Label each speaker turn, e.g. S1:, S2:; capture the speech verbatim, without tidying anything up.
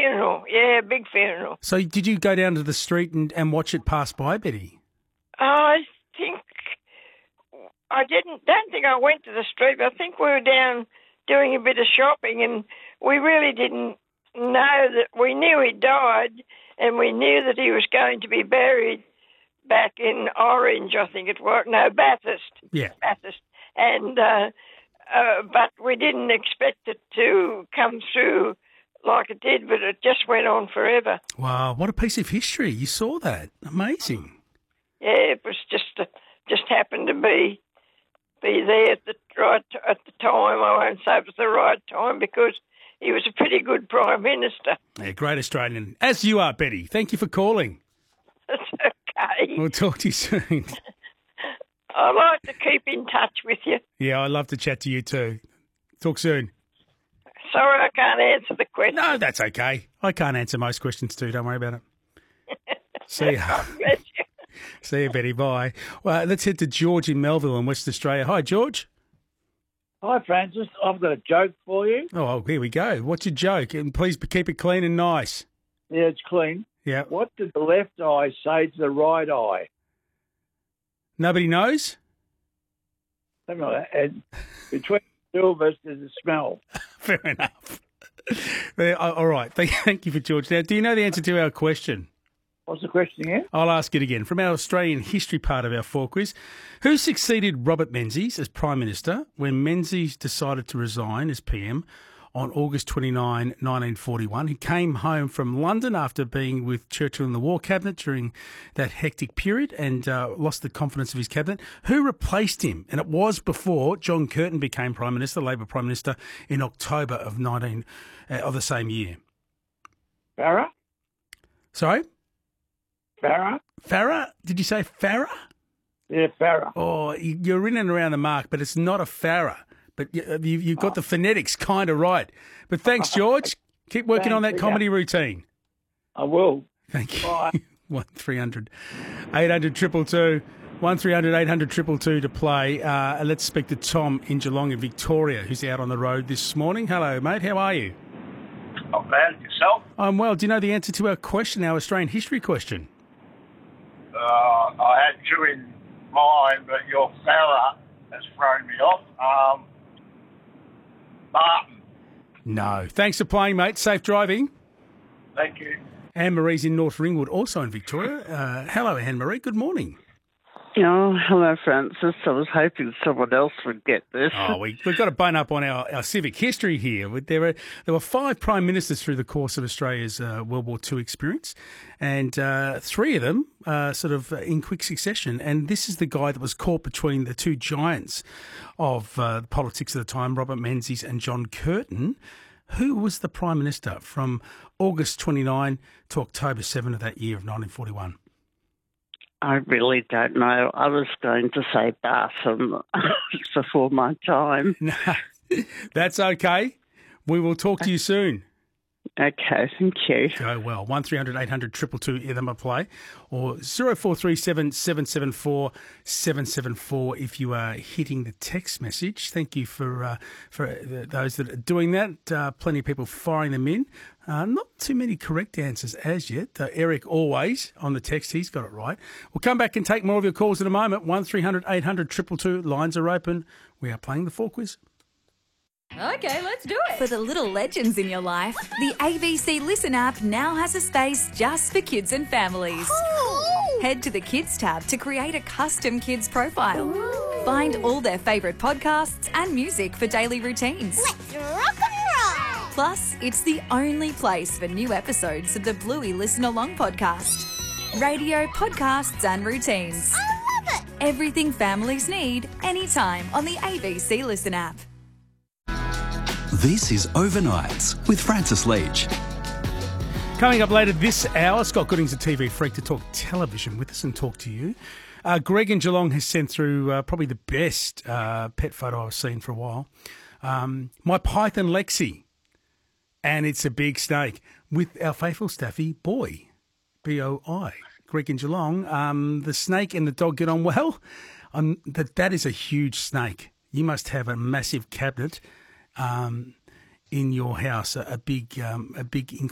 S1: funeral. Yeah, big funeral.
S2: So did you go down to the street and, and watch it pass by, Betty?
S1: I think I didn't. Don't think I went to the street. But I think we were down doing a bit of shopping, and we really didn't know that. We knew he died, and we knew that he was going to be buried back in Orange, I think it was. No, Bathurst.
S2: Yeah.
S1: Bathurst. And uh, uh, but we didn't expect it to come through like it did, but it just went on forever.
S2: Wow, what a piece of history. You saw that. Amazing.
S1: Yeah, it was just uh, just happened to be be there at the right at the time. I won't say it was the right time because he was a pretty good Prime Minister.
S2: Yeah, great Australian. As you are, Betty. Thank you for calling.
S1: That's okay.
S2: We'll talk to you soon.
S1: I like to keep in touch with you.
S2: Yeah, I'd love to chat to you too. Talk soon.
S1: Sorry I can't answer the question.
S2: No, that's okay. I can't answer most questions too. Don't worry about it. See ya.
S1: Bless you.
S2: See you, Betty. Bye. Well, let's head to George in Melville in West Australia. Hi, George.
S3: Hi, Francis. I've got a joke for you.
S2: Oh, here we go. What's your joke? And please keep it clean and nice.
S3: Yeah, it's clean.
S2: Yeah.
S3: What did the left eye say to the right eye?
S2: Nobody knows?
S3: Something like that. And between the two of us, there's a smell.
S2: Fair enough. There- All right. Thank thank you for George. Now, do you know the answer to our question?
S3: What's the question again?
S2: I'll ask it again. From our Australian history part of our four quiz, who succeeded Robert Menzies as Prime Minister when Menzies decided to resign as P M on August twenty-ninth, nineteen forty-one? He came home from London after being with Churchill in the War Cabinet during that hectic period and uh, lost the confidence of his cabinet. Who replaced him? And it was before John Curtin became Prime Minister, Labor Prime Minister, in October of nineteen uh, of the same year.
S3: Farah?
S2: Sorry?
S3: Farah?
S2: Farah? Did you say Farah?
S3: Yeah, Farah.
S2: Oh, you- you're in and around the mark, but it's not a Farah. But you, you, you've got the phonetics kind of right. But thanks, George. Keep working on that
S3: Thanks,
S2: comedy routine.
S3: I will.
S2: Thank you.
S3: Bye.
S2: one three hundred eight hundred two two two. one three hundred eight hundred two two two to play. Uh, and let's speak to Tom in Geelong in Victoria, who's out on the road this morning. Hello, mate. How are you?
S4: Not bad. Yourself?
S2: I'm well. Do you know the answer to our question, our Australian history question?
S4: Uh, I had two in mind, but your Farah has thrown me off. Um, Martin.
S2: No. Thanks for playing, mate. Safe driving.
S4: Thank you.
S2: Anne-Marie's in North Ringwood, also in Victoria. Uh, hello, Anne-Marie. Good morning.
S5: Oh, hello, Francis. I was hoping someone else would get this.
S2: Oh, we, we've got to bone up on our, our civic history here. There were there were five prime ministers through the course of Australia's uh, World War Two experience, and uh, three of them uh, sort of in quick succession. And this is the guy that was caught between the two giants of uh, politics at the time, Robert Menzies and John Curtin. Who was the prime minister from August twenty-ninth to October seventh of that year of nineteen forty-one?
S5: I really don't know. I was going to say Barton before my time.
S2: No, that's okay. We will talk to you soon.
S5: Okay, thank you.
S2: Go well. one three hundred eight hundred two two two, them a play. Or zero four three seven seven seven four seven seven four if you are hitting the text message. Thank you for uh, for those that are doing that. Uh, plenty of people firing them in. Uh, not too many correct answers as yet. Uh, Eric always on the text, he's got it right. We'll come back and take more of your calls in a moment. one three hundred eight hundred two two two, lines are open. We are playing the four quiz.
S6: Okay, let's do it.
S7: For the little legends in your life, the A B C Listen app now has a space just for kids and families. Head to the Kids tab to create a custom kids profile. Find all their favourite podcasts and music for daily routines.
S8: Let's rock and roll!
S7: Plus, it's the only place for new episodes of the Bluey Listen Along podcast. Radio, podcasts and routines.
S8: I love it!
S7: Everything families need, anytime on the A B C Listen app.
S9: This is Overnights with Francis Leach.
S2: Coming up later this hour, Scott Gooding's a T V freak to talk television with us and talk to you. Uh, Greg in Geelong has sent through uh, probably the best uh, pet photo I've seen for a while. Um, my python Lexi, and it's a big snake with our faithful staffy Boy, B O I. Greg in Geelong, um, the snake and the dog get on well. Um, that that is a huge snake. You must have a massive cabinet um, in your house, a, a big, um, a big.